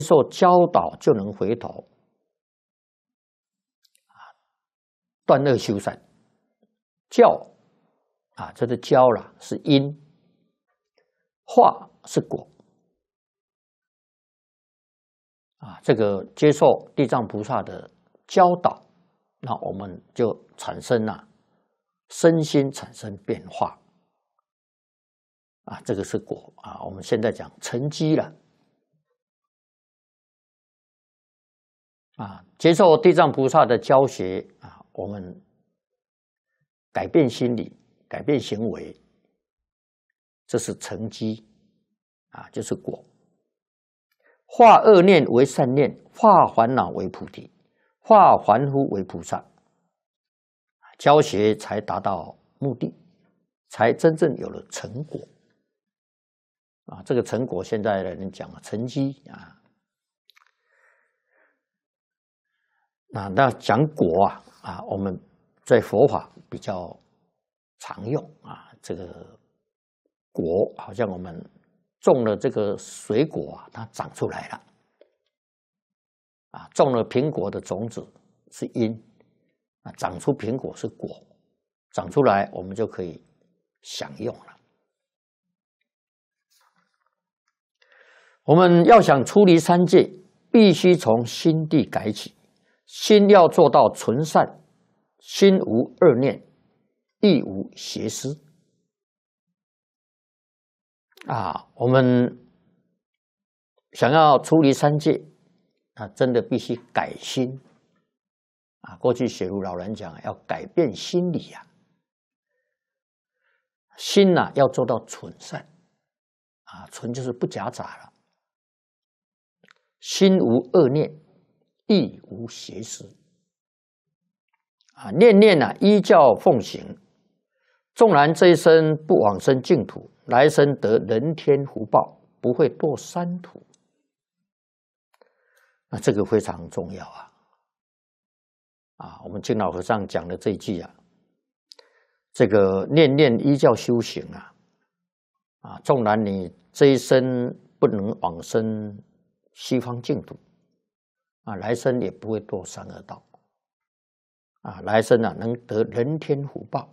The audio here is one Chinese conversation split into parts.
受教导就能回头，断恶修善。教这个教啦是因，化是果。这个接受地藏菩萨的教导，那我们就产生了身心产生变化。这个是果我们现在讲成绩了。接受地藏菩萨的教学我们改变心理，改变行为，这是成绩就是果。化恶念为善念，化烦恼为菩提，化凡夫为菩萨。教学才达到目的，才真正有了成果。这个成果现在的人讲成绩那讲果我们在佛法比较常用这个果好像我们种了这个水果它长出来了种了苹果的种子是因长出苹果是果，长出来我们就可以享用了。我们要想出离三界，必须从心地改起，心要做到纯善，心无恶念，亦无邪思我们想要出离三界真的必须改心过去雪如老人讲要改变心理心要做到纯善纯就是不夹杂了，心无恶念，亦无邪思念念依教奉行，纵然这一生不往生净土，来生得人天福报，不会堕三途。这个非常重要我们净老和尚讲的这一句这个念念依教修行纵然你这一生不能往生西方净土来生也不会堕三恶道来生能得人天福报。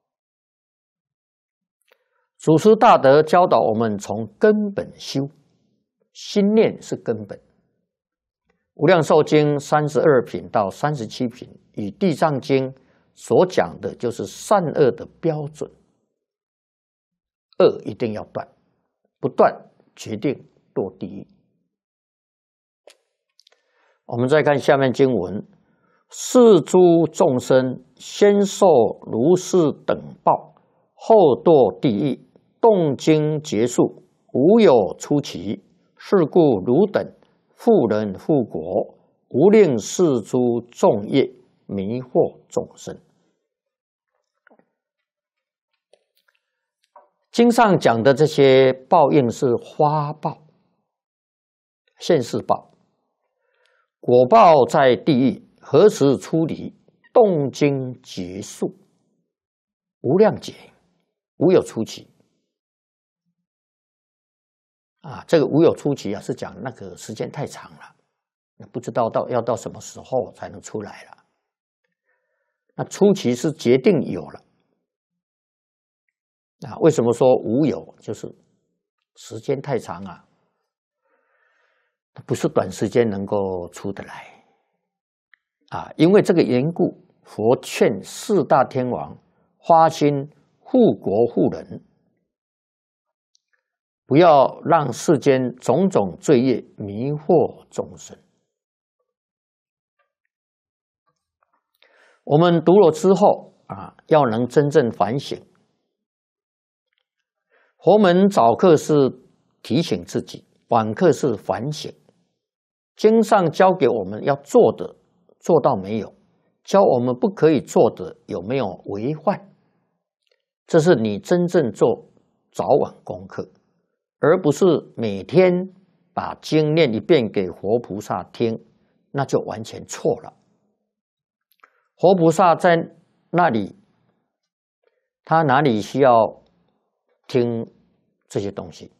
祖师大德教导我们从根本修，心念是根本。无量寿经32品到37品与地藏经所讲的就是善恶的标准，恶一定要断，不断决定堕地狱。我们再看下面经文，是诸众生先受如是等报，后堕地狱，动经结束，无有出期。是故汝等复人复国，无令是诸众业迷惑众生。经上讲的这些报应是花报、现世报，果报在地狱，何时出离？动经结束，无量劫，无有出期。这个无有出期是讲那个时间太长了，不知道要到什么时候才能出来了。那出期是决定有了为什么说无有？就是时间太长不是短时间能够出得来因为这个缘故，佛劝四大天王发心护国护人，不要让世间种种罪业迷惑众生。我们读了之后要能真正反省。佛门早课是提醒自己，晚课是反省。经上教给我们要做的做到没有，教我们不可以做的有没有违犯，这是你真正做早晚功课，而不是每天把经念一遍给活菩萨听，那就完全错了。活菩萨在那里，他哪里需要听这些东西？